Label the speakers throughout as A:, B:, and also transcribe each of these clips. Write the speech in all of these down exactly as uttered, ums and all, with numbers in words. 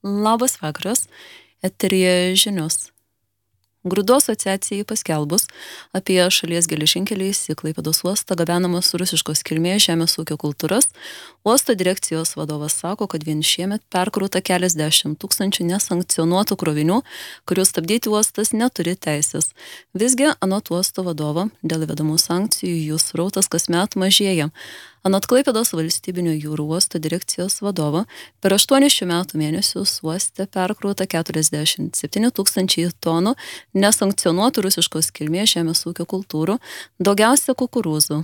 A: Labas vakaras, eteryje žinios. Grūdų asociacijai paskelbus apie šalies geležinkeliais į Klaipėdos uostą gabenamas rusiškos kilmės žemės ūkio kultūras, uosto direkcijos vadovas sako, kad vien šiemet perkrauta keliasdešimt tūkstančių nesankcionuotų krovinių, kurių stabdyti uostas neturi teisės. Visgi, anot uosto vadovo, dėl įvedamų sankcijų jų srautas kasmet mažėja. Anot Klaipėdos valstybinio jūrų uosto direkcijos vadovo, per aštuonis šių metų mėnesius uoste perkrauta keturiasdešimt septyni tūkstančiai tonų nesankcionuotų rusiškos kilmės žemės ūkio kultūrų, daugiausia kukurūzų.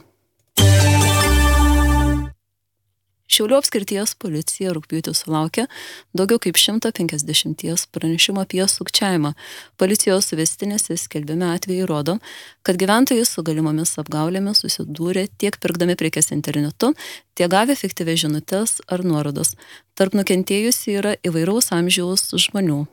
A: Šiaulių apskrities policija rugpjūtį sulaukė daugiau kaip šimto penkiasdešimties pranešimų apie sukčiavimą. Policijos suvestinėse skelbiami atvejai rodo, kad gyventojai su galimomis apgaulėmis susidūrė tiek pirkdami prekes internetu, tiek gavę fiktyvias žinutes ar nuorodas. Tarp nukentėjusių yra įvairaus amžiaus žmonių.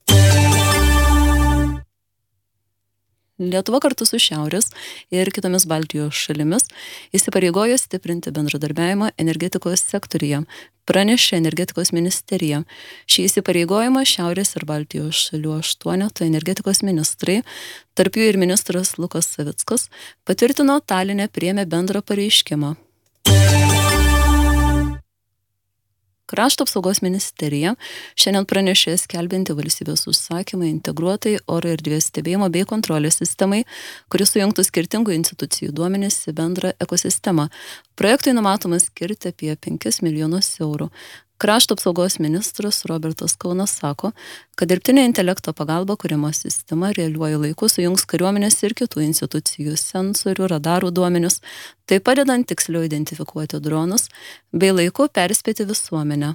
A: Lietuva kartu su Šiaurės ir kitomis Baltijos šalimis įsipareigojo stiprinti bendradarbiavimą energetikos sektoriuje, pranešė energetikos ministerija. Šį įsipareigojimą Šiaurės ir Baltijos šalių aštuoneto energetikos ministrai, tarp jų ir ministras Lukas Savickas, patvirtino Taline priėmė bendrą pareiškimą. Krašto apsaugos ministerija šiandien pranešė skelbinti valstybės užsakymą integruotai oro erdvės stebėjimo bei kontrolės sistemai, kuris sujungtų skirtingų institucijų duomenis į bendrą ekosistemą. Projektui numatoma skirti apie penkis milijonus eurų. Krašto apsaugos ministras Robertas Kaunas sako, kad dirbtinio intelekto pagalba kuriama sistema realiuoju laiku sujungs kariuomenės ir kitų institucijų sensorių, radarų duomenis, taip padedant tiksliau identifikuoti dronus bei laiku perspėti visuomenę.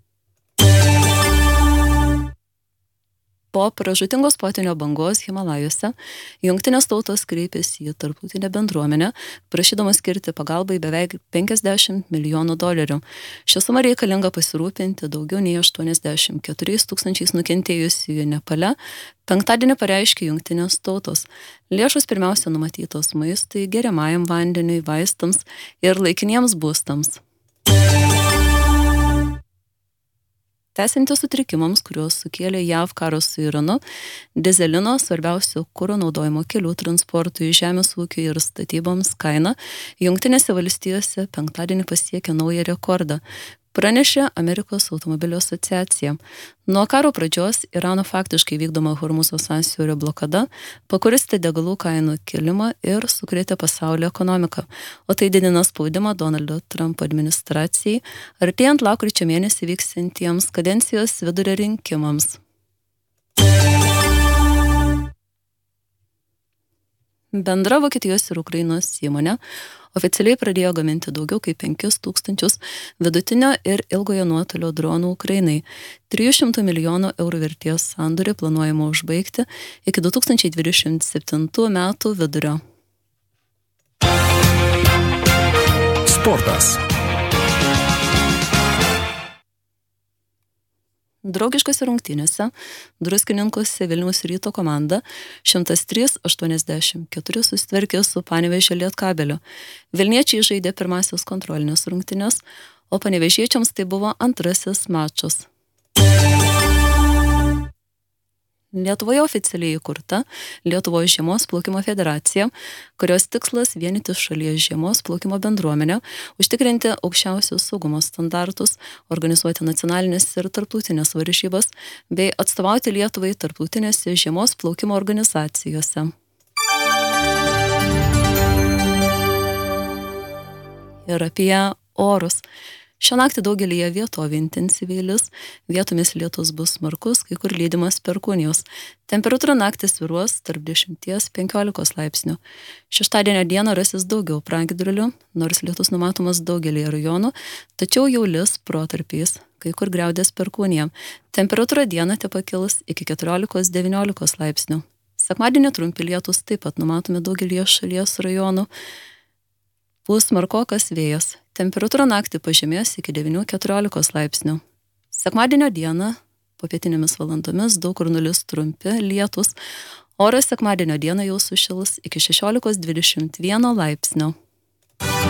A: Po pražūtingos potvynio bangos Himalajuose Jungtinės tautos kreipėsi į tarptautinę bendruomenę, prašydamos skirti pagalbai beveik penkiasdešimt milijonų dolerių. Šią sumą reikalinga pasirūpinti daugiau nei aštuoniasdešimt keturiais tūkstančiais nukentėjusiųjų Nepale, penktadienį pareiškė Jungtinės tautos. Lėšos pirmiausia numatytos maistui, geriamajam vandeniui, vaistams ir laikiniems būstams. Tęsiantis sutrikimams, kuriuos sukėlė J A V karas su Iranu, dizelino, svarbiausio kuro naudojimo kelių transportui, žemės ūkiui ir statyboms kaina Jungtinėse valstijose penktadienį pasiekė naują rekordą, pranešė Amerikos automobilių asociacija. Nuo karo pradžios Irano faktiškai vykdoma Hormuzo sąsiaurio blokada pakurstė degalų kainų kilimą ir sukrėtė pasaulio ekonomiką, o tai didina spaudimą Donaldo Trumpo administracijai, artėjant lapkričio mėnesį vyksiantiems kadencijos vidurio rinkimams. Bendra Vokietijos ir Ukrainos įmonė oficialiai pradėjo gaminti daugiau kaip penkis tūkstančius vidutinio ir ilgojo nuotolio dronų Ukrainai. trijų šimtų milijonų eurų vertės sandorį planuojama užbaigti iki du tūkstančiai dvidešimt septintų metų vidurio.
B: Sportas.
A: Draugiškose rungtynėse Druskininkuose Vilniaus Ryto komanda šimtas trys aštuoniasdešimt keturi susitvarkė su Panevėžio Lietkabeliu. Vilniečiai žaidė pirmasias kontrolinės rungtynės, o panevėžiečiams tai buvo antrasis mačas. Lietuvoje oficialiai įkurta Lietuvos žiemos plaukimo federacija, kurios tikslas vienyti šalies žiemos plaukimo bendruomenę, užtikrinti aukščiausius saugumo standartus, organizuoti nacionalinės ir tarptautinės varžybas bei atstovauti Lietuvai tarptautinėse žiemos plaukimo organizacijose. Ir apie orus. Šią naktį daugelyje vietovių intensyviai lis, vietomis lietus bus smarkus, kai kur lydimas perkūnijos. Temperatūra naktį svyruos tarp dešimties penkiolikos laipsnių. Šeštadienio dieną rasis daugiau pragiedrulių, nors lietus numatomas daugelyje rajonų, tačiau jau lis protarpiais, kai kur griaudės perkūnija. Temperatūra dieną tepakils iki keturiolikos devyniolikos laipsnių. Sekmadienį trumpi lietus taip pat numatomi daugelyje šalies rajonų. Pūs smarkokas vėjas. Temperatūra naktį pažemės iki devynių keturiolikos laipsnių. Sekmadienio dieną, popietinėmis valandomis, daug kur nulis trumpi lietus. Oras sekmadienio dieną jau sušils iki šešiolikos dvidešimt vieno laipsnio.